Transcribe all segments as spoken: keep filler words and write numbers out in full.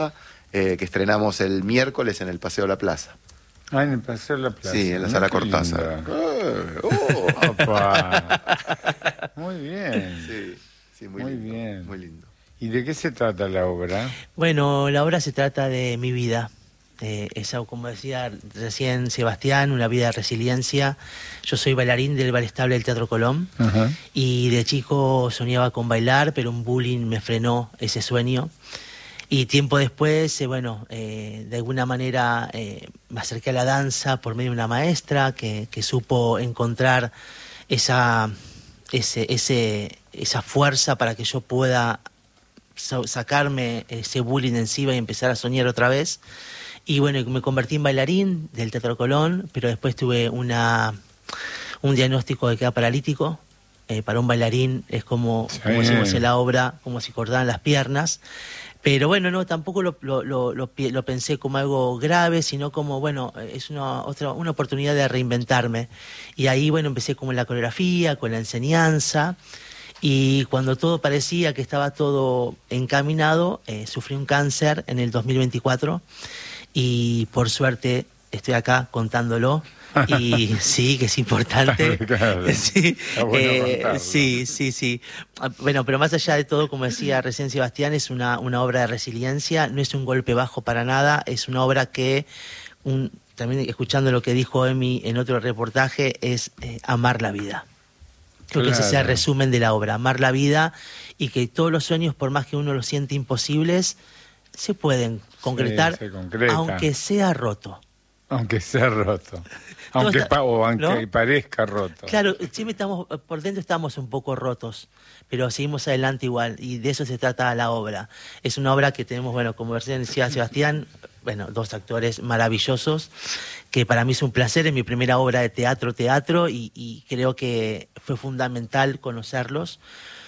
eh, que estrenamos el miércoles en el Paseo de la Plaza. Ah, en el Paseo de la Plaza. Sí, en la Sala Cortázar. Eh, oh, opa. Muy bien. Sí, sí, muy, Muy lindo, bien. muy lindo. ¿Y de qué se trata la obra? Bueno, la obra se trata de mi vida. Eh, esa, como decía recién Sebastián, una vida de resiliencia. Yo soy bailarín del Ballet Estable del Teatro Colón. Ajá. Y de chico soñaba con bailar, pero un bullying me frenó ese sueño. Y tiempo después, eh, bueno, eh, de alguna manera eh, me acerqué a la danza por medio de una maestra que, que supo encontrar esa, ese, ese, esa fuerza para que yo pueda sacarme ese bullying encima y empezar a soñar otra vez. Y bueno, me convertí en bailarín del Teatro Colón, pero después tuve una, un diagnóstico de quedar paralítico. Eh, para un bailarín es como, Sí. como decimos en la obra, como si cortaran las piernas. Pero bueno, no, tampoco lo, lo, lo, lo, lo pensé como algo grave, sino como, bueno, es una, otra, una oportunidad de reinventarme. Y ahí, bueno, empecé como en la coreografía, con la enseñanza. Y cuando todo parecía que estaba todo encaminado, eh, sufrí un cáncer en el dos mil veinticuatro. Y por suerte estoy acá contándolo. Y sí, que es importante. Claro. Sí, Está bueno eh, contarlo. sí, sí, sí. Bueno, pero más allá de todo, como decía recién Sebastián, es una, una obra de resiliencia, no es un golpe bajo para nada, es una obra que, un, también escuchando lo que dijo Emi en otro reportaje, es eh, amar la vida. Creo que ese sea el Claro. resumen de la obra, amar la vida, y que todos los sueños, por más que uno los siente imposibles, se pueden concretar, se concreta. aunque sea roto. Aunque sea roto. Aunque está- pa- o aunque ¿no? parezca roto. Claro, siempre estamos, por dentro estamos un poco rotos, pero seguimos adelante igual, y de eso se trata la obra. Es una obra que tenemos, bueno, como decía Sebastián, bueno, dos actores maravillosos, que para mí es un placer, es mi primera obra de teatro, teatro, y, y creo que fue fundamental conocerlos,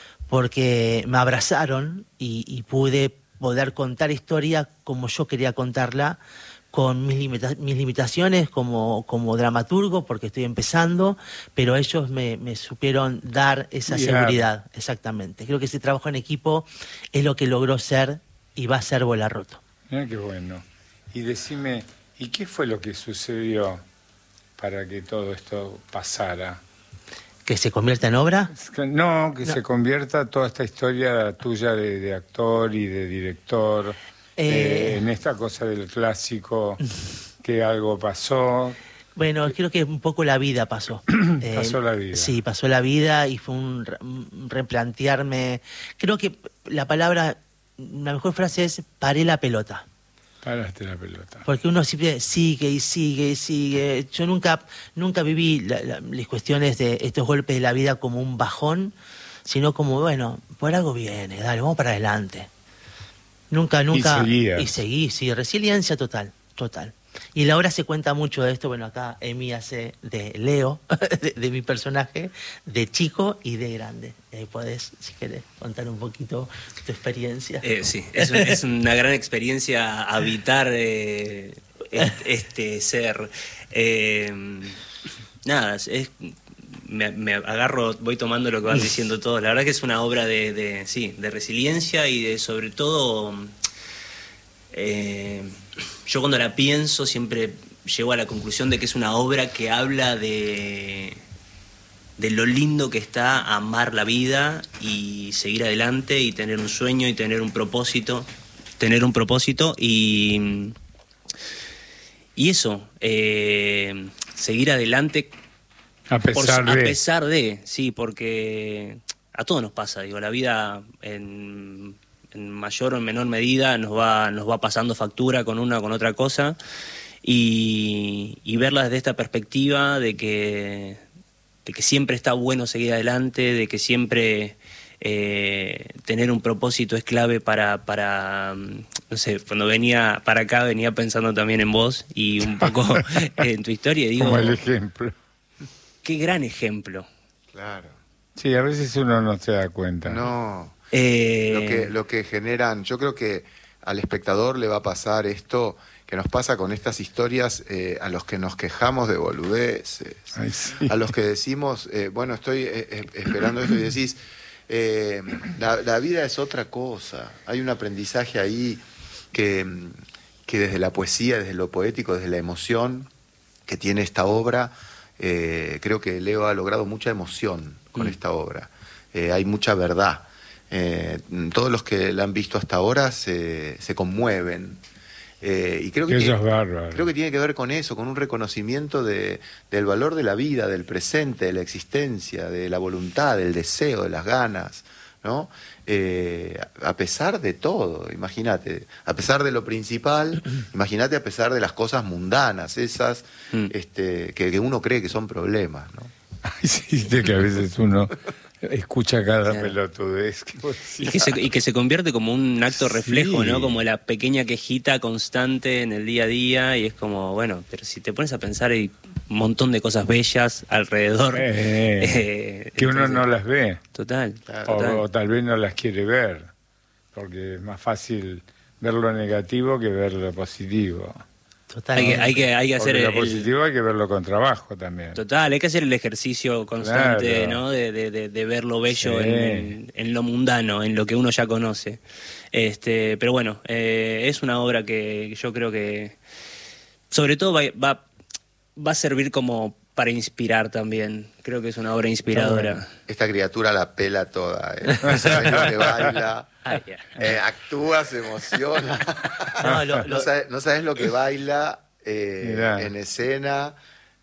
porque me abrazaron y, y pude poder contar historia como yo quería contarla, con mis, limita mis limitaciones como, como dramaturgo, porque estoy empezando, pero ellos me, me supieron dar esa Cuidar. seguridad, exactamente. Creo que ese trabajo en equipo es lo que logró ser y va a ser Bola Roto. Mira qué bueno. Y decime, ¿y qué fue lo que sucedió para que todo esto pasara? ¿Que se convierta en obra? Es que- No, que No. se convierta toda esta historia tuya de, de actor y de director Eh. eh, en esta cosa del clásico, que algo pasó. Bueno, creo que un poco la vida pasó. Eh, Pasó la vida. Sí, pasó la vida y fue un, re- un replantearme. Creo que la palabra, la mejor frase es paré la pelota. Paraste la pelota. Porque uno siempre sigue y sigue y sigue. Yo nunca, nunca viví la- la- las cuestiones de estos golpes de la vida como un bajón, sino como, bueno, por algo viene, dale, vamos para adelante. Nunca, nunca. Y seguías. Y seguí, sí, resiliencia total, total. Y la obra se cuenta mucho de esto. Bueno, acá Emi hace de Leo, de, de mi personaje, de chico y de grande. Y ahí podés, si querés, contar un poquito tu experiencia. Eh, sí, es, un- es una gran experiencia habitar eh, este, este ser. Eh, nada, es, me, me agarro, voy tomando lo que van diciendo todos. La verdad que es una obra de, de, sí, de resiliencia y de, sobre todo, eh, yo cuando la pienso siempre llego a la conclusión de que es una obra que habla de, de lo lindo que está amar la vida y seguir adelante y tener un sueño y tener un propósito, tener un propósito y, y eso, eh, seguir adelante A por- pesar a de... pesar de, sí, porque a todos nos pasa, digo, la vida en, en mayor o en menor medida nos va, nos va pasando factura con una o con otra cosa y, y verla desde esta perspectiva de que, de que siempre está bueno seguir adelante, de que siempre eh, tener un propósito es clave para, para, no sé, cuando venía para acá venía pensando también en vos y un poco en tu historia y digo, Como el ejemplo. qué gran ejemplo. Claro. Sí, a veces uno no se da cuenta. No. Eh, Lo que, lo que generan, yo creo que al espectador le va a pasar esto que nos pasa con estas historias, eh, a los que nos quejamos de boludeces, Ay, sí. a los que decimos, eh, bueno, estoy eh, eh, esperando esto y decís, eh, la, la vida es otra cosa, hay un aprendizaje ahí que, que desde la poesía, desde lo poético, desde la emoción que tiene esta obra, eh, creo que Leo ha logrado mucha emoción con mm. esta obra. Eh, hay mucha verdad. Eh, todos los que la han visto hasta ahora se, se conmueven. Eh, y creo que, eso tiene, es bárbaro. creo que tiene que ver con eso, con un reconocimiento de, del valor de la vida, del presente, de la existencia, de la voluntad, del deseo, de las ganas, ¿no? Eh, a pesar de todo, imagínate, a pesar de lo principal, imagínate a pesar de las cosas mundanas, esas mm. este, que, que uno cree que son problemas, ¿no? Ay, sí, de que a veces uno escucha cada claro. pelotudez. Y que, se, y que se convierte como un acto reflejo, sí. ¿no? Como la pequeña quejita constante en el día a día, y es como, bueno, pero si te pones a pensar hay un montón de cosas bellas alrededor. Eh, eh, que entonces, uno no las ve. Total. O, total. o tal vez no las quiere ver, porque es más fácil ver lo negativo que ver lo positivo. Total. Hay que, hay que, hay que hacer el, el, lo positivo hay que verlo con trabajo también. Total, hay que hacer el ejercicio constante, claro. ¿no? De, de, de, de ver lo bello sí. en, en, en lo mundano, en lo que uno ya conoce. Este, pero bueno, eh, es una obra que yo creo que sobre todo va, va, va a servir como para inspirar también. Creo que es una obra inspiradora. Esta criatura la pela toda, ¿eh? No sabes lo que baila, ah, yeah. eh, actúa, se emociona. No, lo, lo... no, sabes, no sabes lo que baila eh, en escena.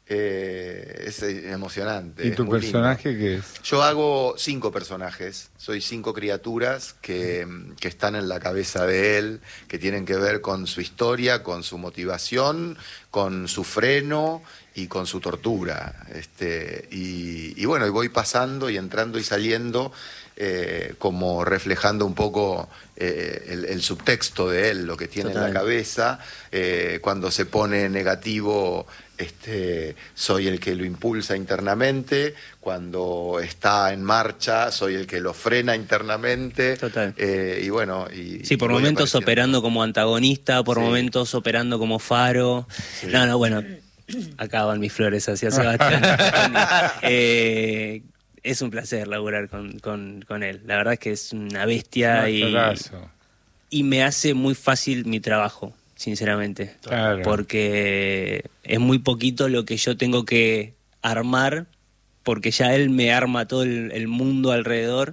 Eh, es emocionante. ¿Y tu personaje lindo. qué es? Yo hago cinco personajes, soy cinco criaturas que, que están en la cabeza de él, que tienen que ver con su historia, con su motivación, con su freno y con su tortura. Este, y, y bueno, y voy pasando y entrando y saliendo, eh, como reflejando un poco eh, el, el subtexto de él, lo que tiene Total. en la cabeza. Eh, cuando se pone negativo, Este, soy el que lo impulsa internamente, cuando está en marcha soy el que lo frena internamente. Total. Eh, y bueno, y, sí, por y momentos operando como antagonista, por sí. momentos operando como faro. Sí. No, no, bueno, acá van mis flores hacia Sebastián. eh, es un placer laburar con, con, con él. La verdad es que es una bestia un y, y me hace muy fácil mi trabajo. Sinceramente, claro. porque es muy poquito lo que yo tengo que armar, porque ya él me arma todo el, el mundo alrededor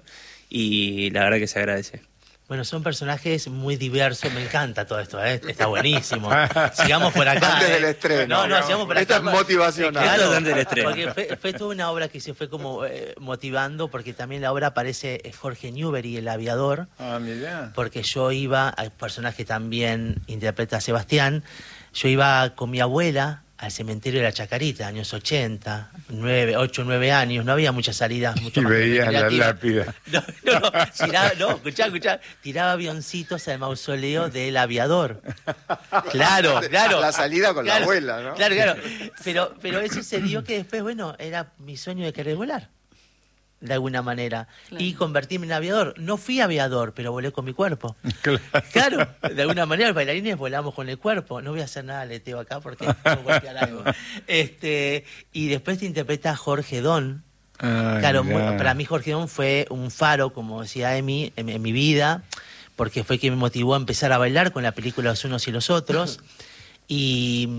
y la verdad que se agradece. Bueno, son personajes muy diversos, me encanta todo esto, ¿eh? Está buenísimo. Sigamos por acá. Antes ¿eh? del estreno. No, no, sigamos por acá. Esto es motivacional. Claro, antes del estreno. Porque fue, fue toda una obra que se fue como eh, motivando, porque también la obra aparece Jorge Newbery, el aviador. Ah, mirá. Porque yo iba, el personaje también interpreta a Sebastián, yo iba con mi abuela al cementerio de la Chacarita, años ochenta, nueve, ocho, nueve años, no había muchas salidas, mucho y más veías la lápida. No, no, no, tiraba, no, escuchá, escuchá, tiraba avioncitos al mausoleo del aviador. Claro, claro. La salida con claro, la abuela, ¿no? Claro, claro. Pero, pero eso se dio que después, bueno, era mi sueño de querer volar, de alguna manera, claro. y convertirme en aviador. No fui aviador, pero volé con mi cuerpo. Claro, claro, de alguna manera los bailarines volamos con el cuerpo. No voy a hacer nada leteo acá porque no voy a quedar algo. Este, y después te interpreta Jorge Don. Ay, claro, muy, para mí Jorge Don fue un faro, como decía Emi, en, en mi vida, porque fue quien me motivó a empezar a bailar con la película Los Unos y los Otros. Y,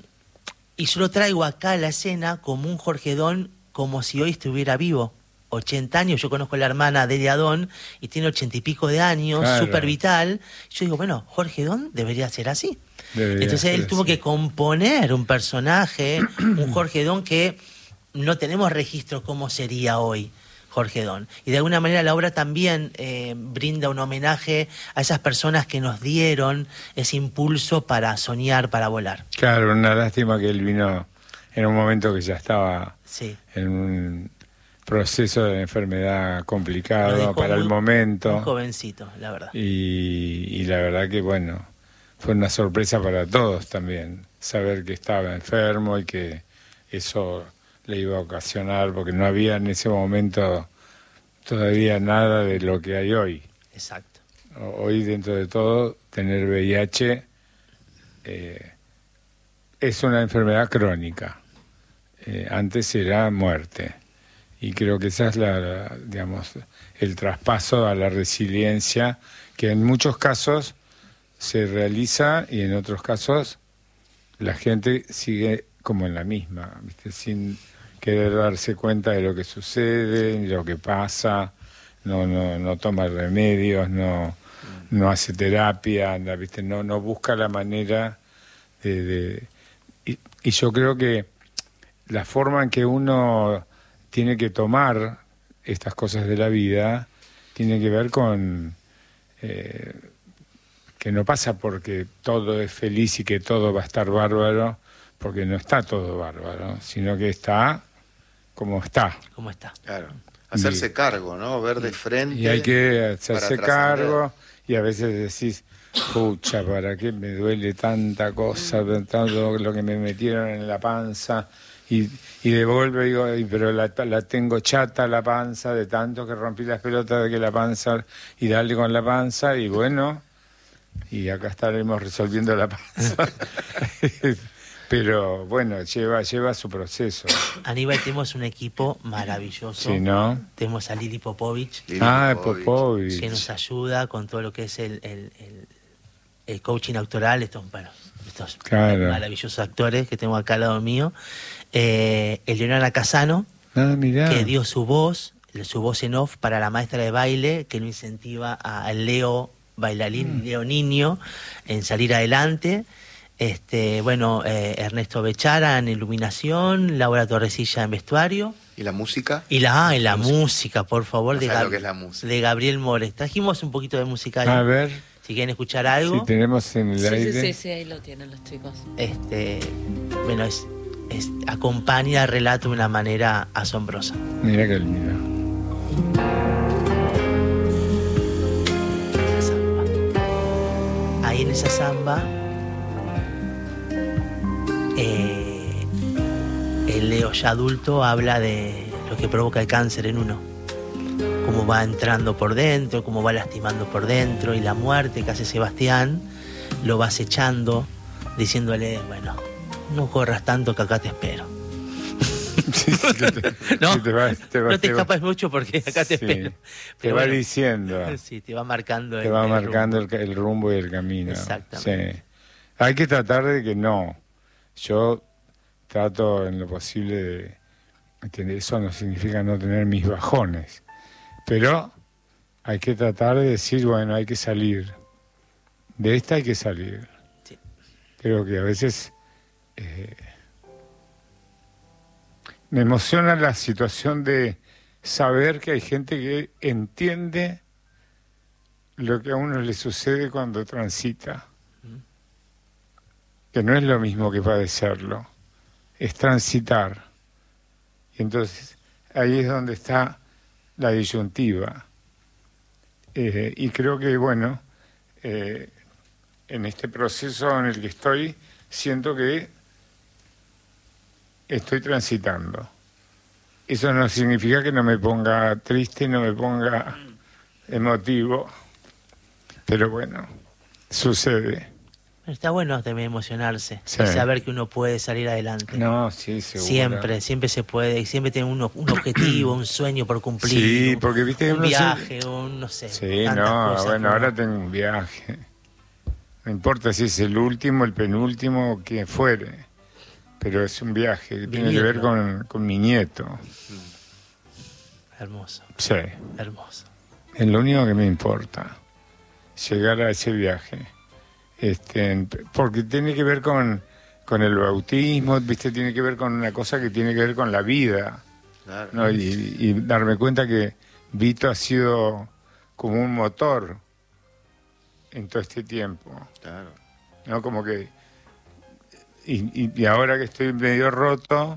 y yo lo traigo acá a la escena como un Jorge Don, como si hoy estuviera vivo. ochenta años, yo conozco a la hermana Delia Don y tiene ochenta y pico de años, claro. súper vital. Yo digo, bueno, Jorge Don debería ser así. Debería Entonces ser él tuvo así. que componer un personaje, un Jorge Don que no tenemos registro cómo sería hoy Jorge Don. Y de alguna manera la obra también eh, brinda un homenaje a esas personas que nos dieron ese impulso para soñar, para volar. Claro, una lástima que él vino en un momento que ya estaba sí. en un proceso de enfermedad complicado para muy, el momento. Un jovencito, la verdad. Y, y la verdad que, bueno, fue una sorpresa para todos también, saber que estaba enfermo y que eso le iba a ocasionar, porque no había en ese momento todavía nada de lo que hay hoy. Exacto. Hoy, dentro de todo, tener V I H eh, es una enfermedad crónica. Eh, antes era muerte. Y creo que esa es la, la, digamos, el traspaso a la resiliencia, que en muchos casos se realiza y en otros casos la gente sigue como en la misma, ¿viste? Sin querer darse cuenta de lo que sucede, de lo que pasa, no, no, no toma remedios, no, no hace terapia, ¿viste? No, no busca la manera de... de y, y yo creo que la forma en que uno tiene que tomar estas cosas de la vida tiene que ver con eh, que no pasa porque todo es feliz y que todo va a estar bárbaro, porque no está todo bárbaro, sino que está como está. ¿Cómo está? Claro. Hacerse Y- cargo, ¿no? Ver de frente. Y hay que hacerse para cargo y a veces decís, pucha, ¿para qué me duele tanta cosa, tanto lo que me metieron en la panza? Y, y devuelvo y digo, "Ay, pero la, la tengo chata la panza de tanto que rompí las pelotas de que la panza y darle con la panza y bueno, y acá estaremos resolviendo la panza." Pero bueno, lleva, lleva su proceso. Aníbal, tenemos un equipo maravilloso. Sí, ¿no? Tenemos a Lili Popovich, Lili Ah, Popovich. Popovich. que nos ayuda con todo lo que es el, el, el- el coaching actoral, estos, bueno, estos Claro. maravillosos actores que tengo acá al lado mío. Eh, Eleonora Casano, Ah, mirá. que dio su voz, su voz en off para la maestra de baile, que no incentiva a Leo bailarín, Mm. Leo niño, en salir adelante. Este, bueno, eh, Ernesto Bechara en iluminación, Laura Torresilla en vestuario. ¿Y la música? Y la, ah, y la música, por favor, No de, sabes Gab- lo que es la música. de Gabriel Mores. Trajimos un poquito de música ahí. A ver, Si quieren escuchar algo, si tenemos en el Sí, aire. sí, sí, sí, ahí lo tienen los chicos. este, bueno, es, es- acompaña el relato de una manera asombrosa. Mira qué lindo. Esa samba. Ahí en esa samba, eh, el Leo ya adulto habla de lo que provoca el cáncer en uno. Cómo va entrando por dentro, cómo va lastimando por dentro, y la muerte que hace Sebastián lo va acechando, diciéndole, bueno, no corras tanto que acá te espero. Sí, sí, te- No, sí, te va- te va- no te te va- escapas mucho porque acá te sí, espero. Te Pero va bueno, diciendo, sí, te va marcando te el- va el marcando rumbo. el, el rumbo y el camino. Exactamente. Sí. Hay que tratar de que no. Yo trato en lo posible de... ¿entendés? Eso no significa no tener mis bajones. Pero hay que tratar de decir, bueno, hay que salir. De esta hay que salir. Sí. Creo que a veces... eh, me emociona la situación de saber que hay gente que entiende lo que a uno le sucede cuando transita. Que no es lo mismo que padecerlo, es transitar. Y entonces ahí es donde está la disyuntiva. Eh, y creo que, bueno, eh, en este proceso en el que estoy, siento que estoy transitando. Eso no significa que no me ponga triste, no me ponga emotivo, pero bueno, sucede. Está bueno también emocionarse, Sí. y saber que uno puede salir adelante. No, sí, seguro. Siempre, siempre se puede, y siempre tiene uno, un objetivo, un sueño por cumplir. Sí, un- porque viste que un uno se- viaje, un no sé. Sí, tantas no, cosas bueno, que ahora uno- tengo un viaje. No importa si es el último, el penúltimo, que fuere. Pero es un viaje que tiene que ver Vivirlo. con, con mi nieto. Hermoso, Sí, hermoso. es lo único que me importa. Llegar a ese viaje. Este, porque tiene que ver con, con el bautismo, viste, tiene que ver con una cosa que tiene que ver con la vida. Claro. ¿No? Y, y darme cuenta que Vito ha sido como un motor en todo este tiempo, Claro. ¿no? Como que... Y, y- y ahora que estoy medio roto,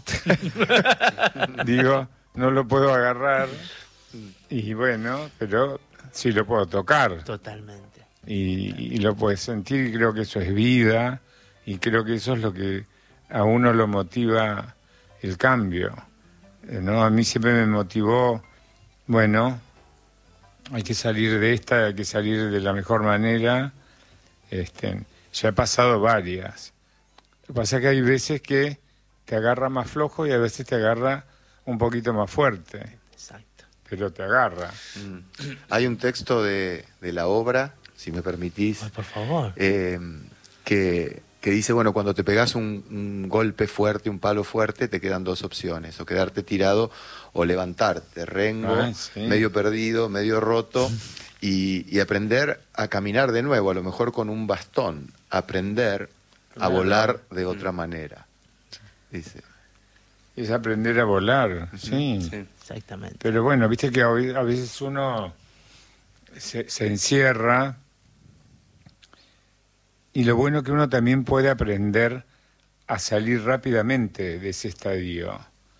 digo, no lo puedo agarrar, y bueno, pero sí lo puedo tocar, Totalmente. y, y lo puedes sentir, y creo que eso es vida, y creo que eso es lo que a uno lo motiva el cambio. Eh, ¿no? A mí siempre me motivó, bueno, hay que salir de esta, hay que salir de la mejor manera. Este, ya he pasado varias. Lo que pasa es que hay veces que te agarra más flojo y a veces te agarra un poquito más fuerte, Exacto. pero te agarra. Mm. Hay un texto de, de la obra, si me permitís. Ay, por favor. Eh, que, que dice, bueno, cuando te pegás un, un golpe fuerte, un palo fuerte, te quedan dos opciones, o quedarte tirado o levantarte, rengo, Ay, sí. medio perdido, medio roto, y, y aprender a caminar de nuevo, a lo mejor con un bastón, aprender a Claro. volar de otra manera, dice. Es aprender a volar, sí. Sí. Exactamente. Pero bueno, viste que a a veces uno se, se encierra y lo bueno que uno también puede aprender a salir rápidamente de ese estadio.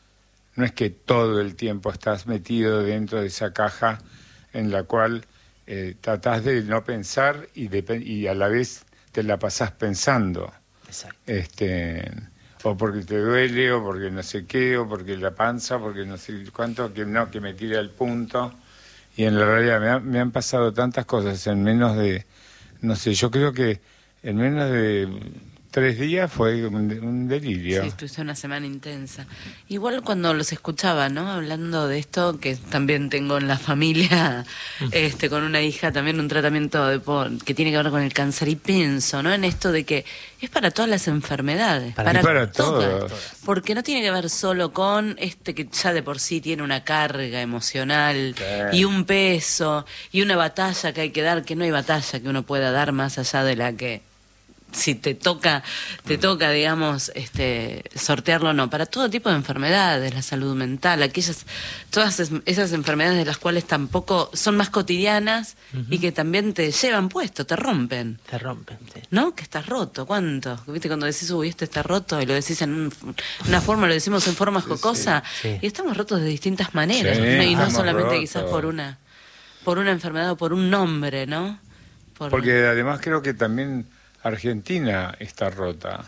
No es que todo el tiempo estás metido dentro de esa caja en la cual eh, tratás de no pensar y, de, y a la vez te la pasás pensando. Exacto. Este, o porque te duele, o porque no sé qué, o porque la panza, porque no sé cuánto, que no, que me tire al punto. Y en la realidad me, ha- me han pasado tantas cosas en menos de, no sé, yo creo que en menos de tres días fue un, un delirio. Sí, estuviste una semana intensa. Igual cuando los escuchaba, ¿no? Hablando de esto, que también tengo en la familia, este, con una hija, también un tratamiento de po- que tiene que ver con el cáncer, y pienso, ¿no? En esto de que es para todas las enfermedades, Para- Y para todas. todos. Porque no tiene que ver solo con este que ya de por sí tiene una carga emocional Sí. y un peso y una batalla que hay que dar, que no hay batalla que uno pueda dar más allá de la que si te toca, te toca, digamos, este, sortearlo o no, para todo tipo de enfermedades, la salud mental, aquellas, todas es- esas enfermedades de las cuales tampoco son más cotidianas y que también te llevan puesto, te rompen. Te rompen, sí. ¿No? Que estás roto, ¿cuánto? ¿Viste cuando decís, uy, esto está roto? Y lo decís en un- una forma, lo decimos en forma jocosa. sí. Y estamos rotos de distintas maneras. Sí, ¿no? Y no estamos solamente rotos. quizás por una por una enfermedad o por un nombre, ¿no? Por- Porque además creo que también Argentina está rota.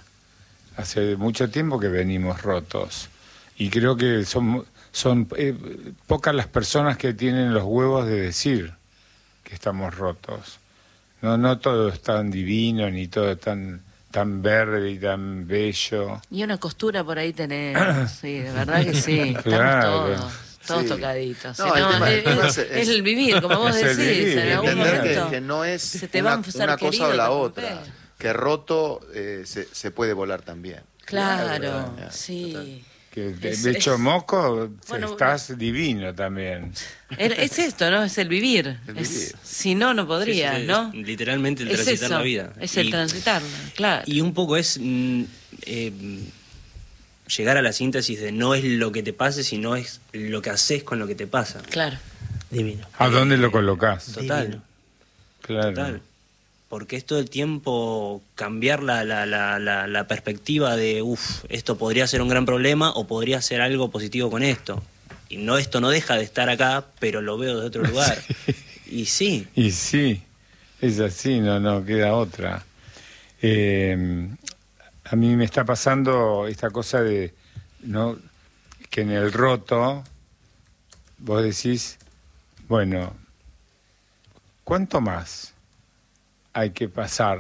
Hace mucho tiempo que venimos rotos. Y creo que son, son eh, pocas las personas que tienen los huevos de decir que estamos rotos. No, no todo es tan divino, ni todo tan, tan verde y tan bello. Y una costura por ahí tenemos, sí, de verdad que sí. Estamos Claro. todos, todos Sí. tocaditos. No, Sí, el no, tema- es, el tema es- es- es el vivir, como vos es el decís, vivir, en algún Entender que, momento. que no es se te va una, a ser una querido, cosa o la te otra, rompés. que roto eh, se, se puede volar también. Claro, Claro, sí. Que de, Es- de hecho es- moco Bueno, estás divino también. Es, es esto, ¿no? Es el vivir. El Es- vivir. si no, no podría, Sí, sí, ¿no? es literalmente el Es transitar eso, la vida. es el Y- transitarla, claro. Y un poco es mm, eh, llegar a la síntesis de no es lo que te pase, sino es lo que haces con lo que te pasa. Claro. Divino. ¿A dónde lo colocás? Total. Divino. Claro. Total. Porque es todo el tiempo cambiar la, la, la, la, la perspectiva de, uff, esto podría ser un gran problema o podría ser algo positivo con esto. Y no, esto no deja de estar acá, pero lo veo de otro lugar. Y sí, Y sí, es así, no, no queda otra. Eh, a mí me está pasando esta cosa de, ¿no? Que en el roto vos decís, bueno, ¿cuánto más hay que pasar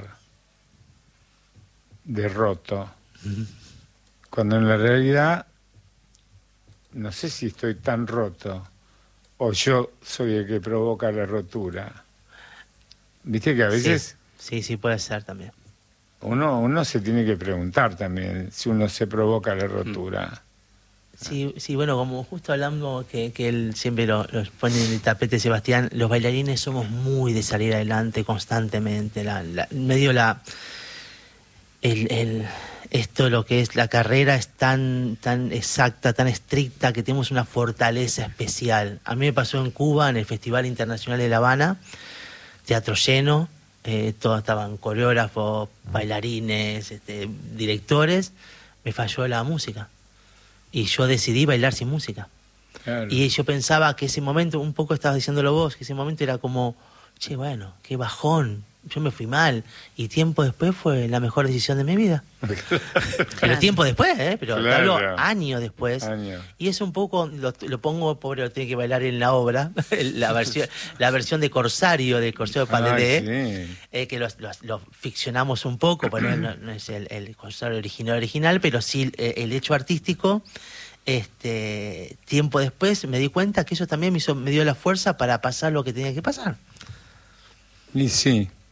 de roto? Cuando en la realidad no sé si estoy tan roto o yo soy el que provoca la rotura. Viste que a veces Sí, sí, sí, puede ser también. uno uno se tiene que preguntar también si uno se provoca la rotura. Sí, sí, bueno, como justo hablando que, que él siempre lo, lo pone en el tapete, Sebastián, los bailarines somos muy de salir adelante constantemente. La, la, medio la. El, el, esto, lo que es la carrera, es tan, tan exacta, tan estricta, que tenemos una fortaleza especial. A mí me pasó en Cuba, en el Festival Internacional de La Habana, teatro lleno, eh, todos estaban coreógrafos, bailarines, este, directores, me falló la música. Y yo decidí bailar sin música. Claro. Y yo pensaba que ese momento, un poco estabas diciéndolo vos, que ese momento era como, che, bueno, qué bajón, yo me fui mal. Y tiempo después fue la mejor decisión de mi vida. Pero tiempo después, ¿eh? Pero te Claro. hablo años después. Años. Y es un poco, lo, lo pongo, pobre, lo tiene que bailar en la obra, la versión, la versión de Corsario, de Corsario de Pandedé. Ay, sí. Eh, que lo, lo- lo ficcionamos un poco, pues no, no- no es el, el Corsario original original, pero sí eh, el hecho artístico. Este tiempo después me di cuenta que eso también me hizo, me dio la fuerza para pasar lo que tenía que pasar. Y sí,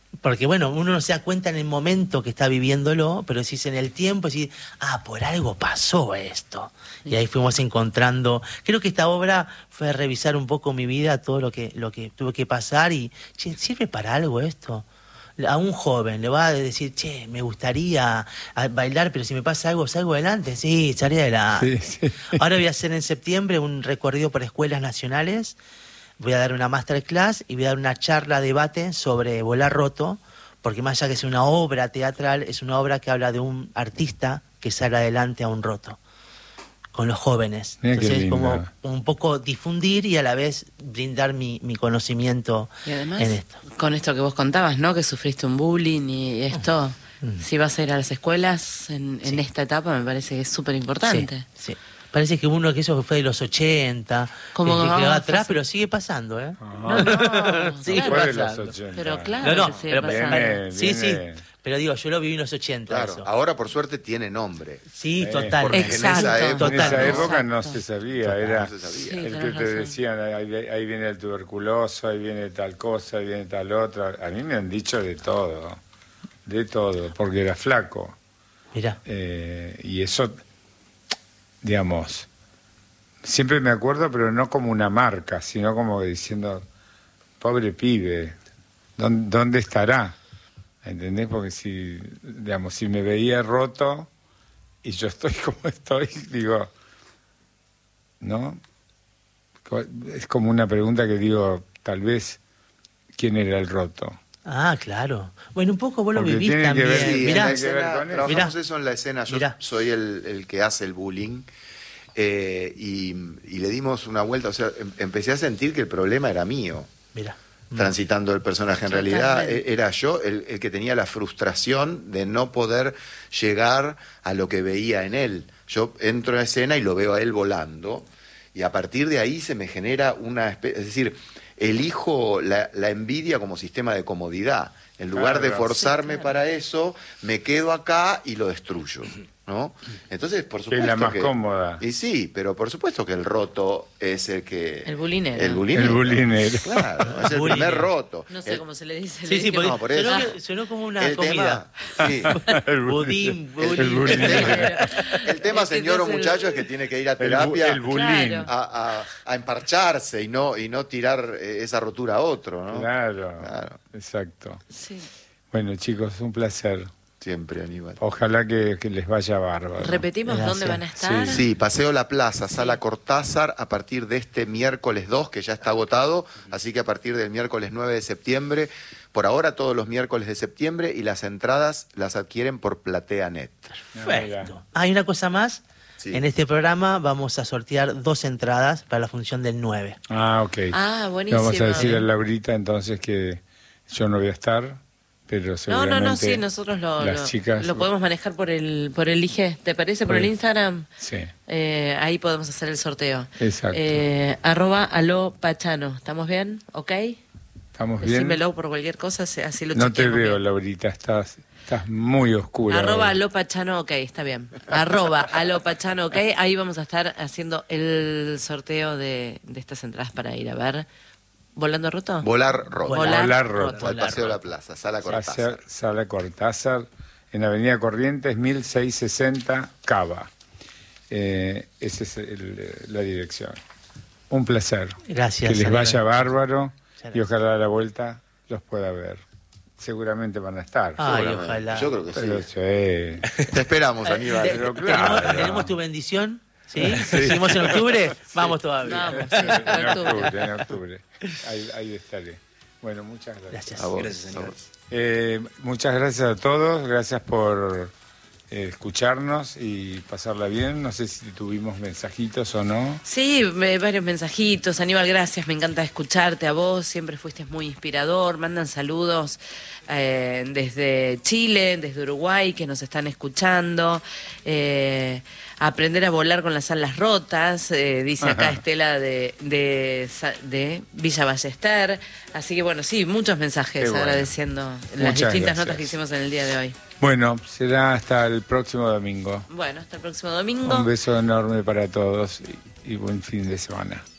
Porque bueno, uno no se da cuenta en el momento que está viviéndolo, pero si es en el tiempo, decir, ah, por algo pasó esto. Y ahí fuimos encontrando, creo que esta obra fue revisar un poco mi vida, todo lo que, lo que tuve que pasar y, che, ¿sirve para algo esto? A un joven le va a decir, che, me gustaría bailar, pero si me pasa algo, ¿salgo adelante? Sí, salí adelante. Sí, sí. Ahora voy a hacer en septiembre un recorrido por escuelas nacionales. Voy a dar una masterclass y voy a dar una charla, debate sobre Volar Roto, porque más allá que es una obra teatral, es una obra que habla de un artista que sale adelante a un roto, con los jóvenes. Mira, entonces, como un poco difundir y a la vez brindar mi, mi conocimiento y además, en esto. Con esto que vos contabas, ¿no? Que sufriste un bullying y esto, mm. si vas a ir a las escuelas en, en sí. esta etapa, me parece que es súper importante. Sí, sí. Parece que uno que eso fue de los ochenta, como que quedó atrás, pero sigue pasando, ¿eh? No, no, sigue claro, pasando. De los ochenta. Pero claro, no, no, que sigue pero, pasando. Viene, sí, viene. sí. Pero digo, yo lo viví en los ochenta. Claro, eso. ahora por suerte tiene nombre. Sí, total. Eh, Exacto. En esa época, en esa época Exacto. no se sabía, total, era no se sabía. Sí, el que te razón. decían, ahí, ahí viene el tuberculoso, ahí viene tal cosa, ahí viene tal otra. A mí me han dicho de todo, de todo, porque era flaco. Mirá. Eh, y eso, digamos, siempre me acuerdo, pero no como una marca, sino como diciendo, pobre pibe, ¿dónde, dónde estará? ¿Entendés? Porque si, digamos, si me veía roto y yo estoy como estoy, digo, ¿no? Es como una pregunta que digo, tal vez, ¿quién era el roto? Ah, claro. Bueno, un poco vos lo Porque vivís tiene que también. ver- Sí, Mirá, en la escena, trabajamos Mirá. eso en la escena. Yo Mirá. soy el, el que hace el bullying. eh, y, y le dimos una vuelta. O sea, em- empecé a sentir que el problema era mío. Mirá. Transitando el personaje. En Totalmente. realidad e- era yo el, el que tenía la frustración de no poder llegar a lo que veía en él. Yo entro en escena y lo veo a él volando, y a partir de ahí se me genera una especie, es decir, elijo la, la envidia como sistema de comodidad. En lugar Claro. de forzarme Sí, claro. para eso, me quedo acá y lo destruyo, ¿no? Entonces, por Que supuesto es la más que- cómoda. Y sí, pero por supuesto que el roto es el que... El bulinero. El bulinero. El bulinero. Claro, es el Bulinero. primer roto. No sé El- cómo se le dice. Sí, le sí, dije, porque no, por sonó, eso. que- sonó como una el comida. tema, sí. El Budín, el bulín. bulín. El tema, Es que señor o entonces- muchacho, es que tiene que ir a El, bu- terapia el bulín. Claro. a, a- a emparcharse y no, y no tirar eh, esa rotura a otro, ¿no? Claro, Claro. exacto. Sí. Bueno, chicos, un placer. Siempre, Aníbal. Ojalá que, que les vaya bárbaro. Repetimos Gracias. dónde van a estar. Sí. Sí, Paseo La Plaza, Sala Cortázar, a partir de este miércoles dos, que ya está agotado, así que a partir del miércoles nueve de septiembre, por ahora todos los miércoles de septiembre, y las entradas las adquieren por PlateaNet. Perfecto. Hay una cosa más. Sí. En este programa vamos a sortear dos entradas para la función del nueve. Ah, ok. Ah, Le buenísimo. vamos a decir a Laurita entonces que yo no voy a estar, pero No, seguramente no, no, sí, nosotros lo, las lo, chicas lo podemos manejar por el por el I G, ¿te parece? Por Por el el- Instagram. Sí, Eh, ahí podemos hacer el sorteo. exacto. Eh, arroba aló pachano. ¿Estamos bien? ¿Ok? ¿Estamos bien? Decímelo por cualquier cosa, se- así lo No te chequeamos veo, bien. Laurita, estás, estás muy oscura. Arroba hoy. aló pachano, ok, está bien. Arroba aló pachano, ok. Ahí vamos a estar haciendo el sorteo de, de estas entradas para ir a ver. ¿Volando roto? Volar Roto. Volar Volar roto. roto. Al Paseo Volar La Plaza, Sala Sala, Cortázar. Sala Cortázar, en Avenida Corrientes, mil seiscientos sesenta, Cava. Eh, esa es el- la dirección. Un placer. Gracias, Que les Aníbal. vaya bárbaro Muchas y gracias. ojalá a la vuelta los pueda ver. Seguramente van a estar. Ay, Seguramente. ojalá. Yo creo que Pero sí. sí. Te esperamos, Eh, Aníbal. de- pero ¿tenemos, claro. tenemos tu bendición? ¿Sí? ¿Seguimos en octubre? Vamos todavía. Vamos, sí, en En octubre. octubre, en octubre. Ahí, ahí estaré. Bueno, muchas gracias. Gracias. A vos, Gracias, a Aníbal. vos. Eh, muchas gracias a todos, gracias por eh, escucharnos y pasarla bien. No sé si tuvimos mensajitos o no. Sí, me- varios mensajitos. Aníbal, gracias, me encanta escucharte a vos, siempre fuiste muy inspirador. Mandan saludos eh, desde Chile, desde Uruguay, que nos están escuchando. Eh, aprender a volar con las alas rotas, eh, dice acá Ajá. Estela de, de, Sa- de Villa Ballester. Así que bueno, sí, muchos mensajes Qué bueno. agradeciendo las Muchas distintas gracias. notas que hicimos en el día de hoy. Bueno, será hasta el próximo domingo. Bueno, hasta el próximo domingo. Un beso enorme para todos y, y buen fin de semana.